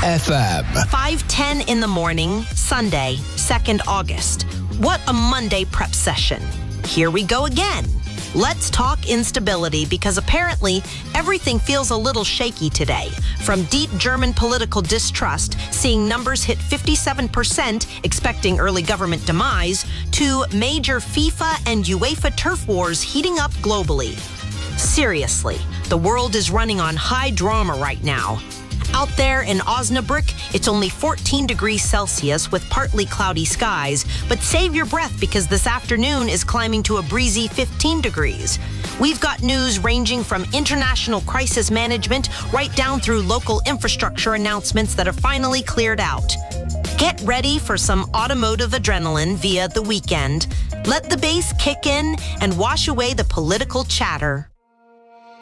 FM. 5:10 in the morning, Sunday, 2nd August. What a Monday prep session. Here we go again. Let's talk instability, because apparently everything feels a little shaky today. From deep German political distrust, seeing numbers hit 57%, expecting early government demise, to major FIFA and UEFA turf wars heating up globally. Seriously, the world is running on high drama right now. Out there in Osnabrück, it's only 14 degrees Celsius with partly cloudy skies, but save your breath because this afternoon is climbing to a breezy 15 degrees. We've got news ranging from international crisis management right down through local infrastructure announcements that are finally cleared out. Get ready for some automotive adrenaline via the weekend. Let the bass kick in and wash away the political chatter.